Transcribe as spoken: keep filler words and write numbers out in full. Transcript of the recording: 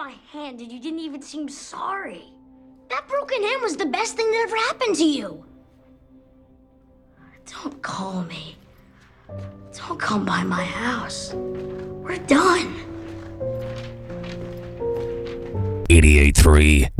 my hand and you didn't even seem sorry. That broken hand was the best thing that ever happened to you. Don't call me. Don't come by my house. We're done. eighty-eight point three